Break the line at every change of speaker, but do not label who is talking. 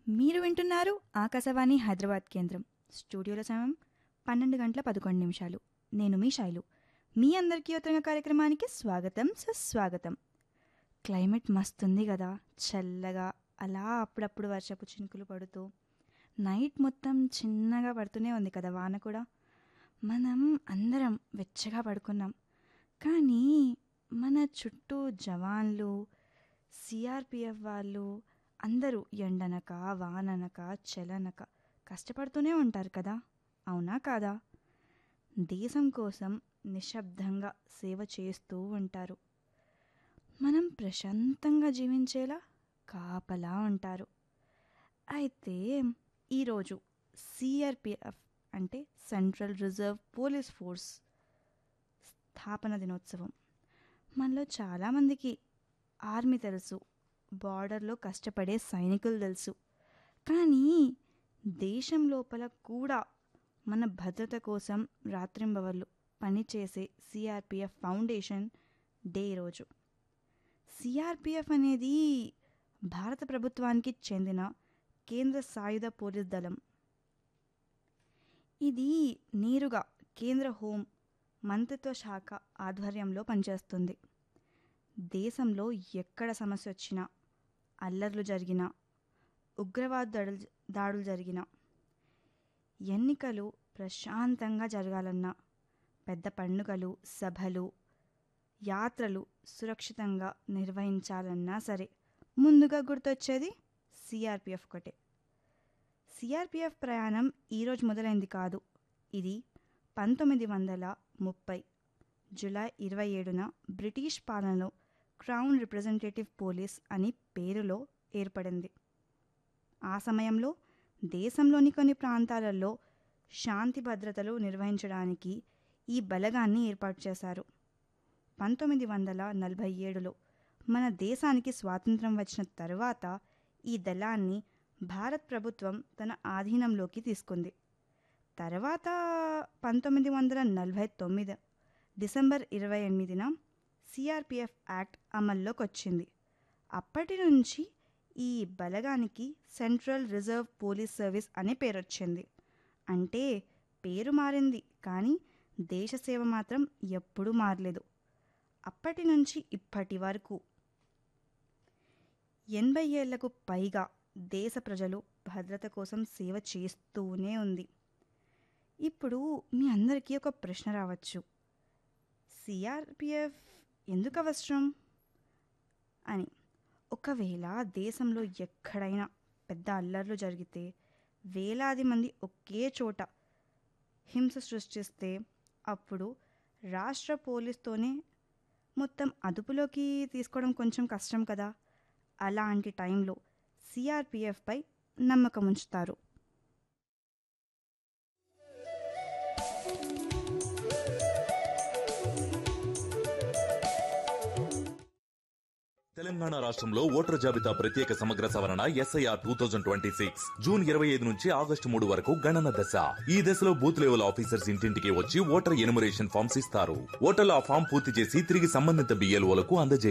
మీరు వింటున్నారు ఆకాశవాణి హైదరాబాద్ కేంద్రం. స్టూడియోలో సమయం 12:11. నేను మీ శైలు. మీ అందరికీ ఉత్తరంగ కార్యక్రమానికి స్వాగతం, సుస్వాగతం. క్లైమేట్ మస్తుంది కదా, చల్లగా అలా అప్పుడప్పుడు వర్షపు చినుకులు పడుతూ, నైట్ మొత్తం చిన్నగా పడుతూనే ఉంది కదా వాన కూడా. మనం అందరం వెచ్చగా పడుకున్నాం. కానీ మన చుట్టూ జవాన్లు, సిఆర్పిఎఫ్ వాళ్ళు అందరూ ఎండనక వాననక చలనక కష్టపడుతూనే ఉంటారు కదా, అవునా కాదా? దేశం కోసం నిశ్శబ్దంగా సేవ చేస్తూ ఉంటారు. మనం ప్రశాంతంగా జీవించేలా కాపలా ఉంటారు. అయితే ఈరోజు సిఆర్పిఎఫ్ అంటే సెంట్రల్ రిజర్వ్ పోలీస్ ఫోర్స్ స్థాపన దినోత్సవం. మనలో చాలామందికి ఆర్మీ తెలుసు, బార్డర్లో కష్టపడే సైనికులు తెలుసు. కానీ దేశం లోపల కూడా మన భద్రత కోసం రాత్రింబవళ్ళు పనిచేసే సిఆర్పిఎఫ్ ఫౌండేషన్ డే రోజు. సిఆర్పిఎఫ్ అనేది భారత ప్రభుత్వానికి చెందిన కేంద్ర సాయుధ పోలీస్ దళం. ఇది నేరుగా కేంద్ర హోం మంత్రిత్వ శాఖ ఆధ్వర్యంలో పనిచేస్తుంది. దేశంలో ఎక్కడ సమస్య వచ్చినా, అల్లర్లు జరిగినా, ఉగ్రవాద దాడులు జరిగినా, ఎన్నికలు ప్రశాంతంగా జరగాలన్నా, పెద్ద పండుగలు, సభలు, యాత్రలు సురక్షితంగా నిర్వహించాలన్నా సరే ముందుగా గుర్తొచ్చేది సిఆర్పిఎఫ్ ఒకటే. సిఆర్పిఎఫ్ ప్రయాణం ఈరోజు మొదలైంది కాదు. ఇది 1930 జూలై 27న బ్రిటిష్ పాలనలో క్రౌన్ రిప్రజెంటేటివ్ పోలీస్ అని పేరులో ఏర్పడింది. ఆ సమయంలో దేశంలోని కొన్ని ప్రాంతాలలో శాంతి భద్రతలు నిర్వహించడానికి ఈ బలగాన్ని ఏర్పాటు చేశారు. 1947లో మన దేశానికి స్వాతంత్రం వచ్చిన తర్వాత ఈ దళాన్ని భారత్ ప్రభుత్వం తన ఆధీనంలోకి తీసుకుంది. తర్వాత 1949 డిసెంబర్ 28న సిఆర్పిఎఫ్ యాక్ట్ అమల్లోకి వచ్చింది. అప్పటి నుంచి ఈ బలగానికి సెంట్రల్ రిజర్వ్ పోలీస్ సర్వీస్ అనే పేరు వచ్చింది. అంటే పేరు మారింది కానీ దేశ సేవ మాత్రం ఎప్పుడూ మారలేదు. అప్పటి నుంచి ఇప్పటి వరకు 80 ఏళ్లకు పైగా దేశ ప్రజలు భద్రత కోసం సేవ చేస్తూనే ఉంది. ఇప్పుడు మీ అందరికీ ఒక ప్రశ్న రావచ్చు, సిఆర్పిఎఫ్ ఎందుకు అవసరం అని. ఒకవేళ దేశంలో ఎక్కడైనా పెద్ద అల్లర్లు జరిగితే, వేలాది మంది ఒకే చోట హింస సృష్టిస్తే, అప్పుడు రాష్ట్ర పోలీస్తోనే మొత్తం అదుపులోకి తీసుకోవడం కొంచెం కష్టం కదా. అలాంటి టైంలో సిఆర్పిఎఫ్పై నమ్మకం ఉంచుతారు.
తెలంగాణ రాష్ట్రంలో ఓటర్ జాబితా ప్రత్యేక సమగ్ర సవరణ SIR 2026 జూన్ 25 నుంచి ఆగస్టు 3 వరకు గణన దశ. ఈ దశలో బూత్ లెవెల్ ఆఫీసర్స్ ఇంటింటికి వచ్చి ఓటర్ ఎనుమరేషన్ ఫామ్స్ ఇస్తారు. ఓటర్లు ఆ ఫామ్ పూర్తి చేసి తిరిగి సంబంధిత BLOలకు అందజేయాలి.